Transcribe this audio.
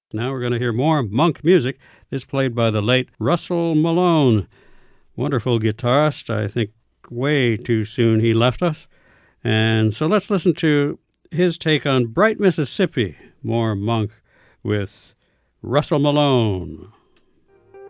Now we're going to hear more Monk music. This played by the late Russell Malone. Wonderful guitarist. I think way too soon he left us. And so let's listen to his take on Bright Mississippi. More Monk with Russell Malone.